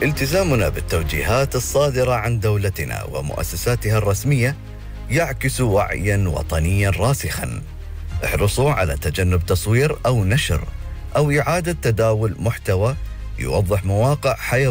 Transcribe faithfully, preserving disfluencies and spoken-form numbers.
التزامنا بالتوجيهات الصادرة عن دولتنا ومؤسساتها الرسمية يعكس وعيا وطنيا راسخا. احرصوا على تجنب تصوير أو نشر أو إعادة تداول محتوى يوضح مواقع حيوية